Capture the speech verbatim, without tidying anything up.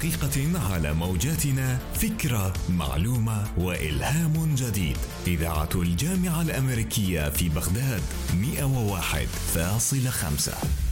دقيقة على موجاتنا فكرة، معلومة وإلهام جديد. إذاعة الجامعة الأمريكية في بغداد مئة وواحد فاصلة خمسة.